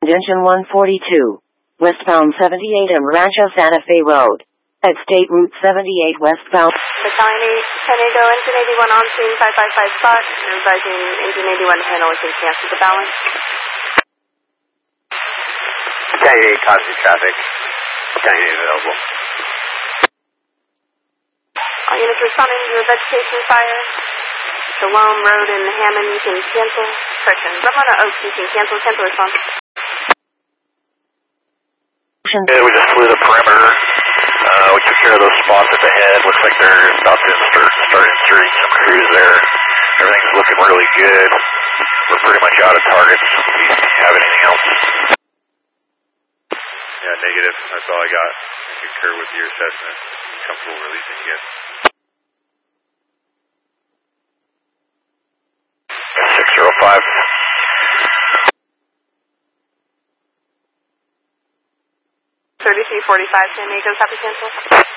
engine 142. Westbound 78 and Rancho Santa Fe Road. At State Route 78 westbound. Battalion 8, San Diego, engine 81 on scene, 555 spot. Advising engine 81 handle is cancel the balance. Battalion 8, copy traffic. Battalion 8 available. All units responding to the vegetation fire. Shalom Road in Hammond, you can cancel. Correction, Ramona Oaks, you can cancel response. Yeah, we just flew the perimeter. We took care of those spots at the head. Looks like they're about to start inserting some crews there. Everything's looking really good. We're pretty much out of targets. Do you have anything else? Yeah, negative. That's all I got. I concur with your assessment. I'm comfortable releasing again. 605. 3345 San Diego, copy cancel.